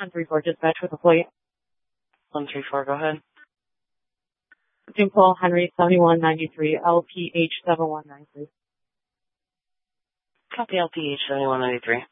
134 dispatch with a flight. 134, go ahead. Jim Paul Henry 7193 LPH 7193. Copy LPH 7193.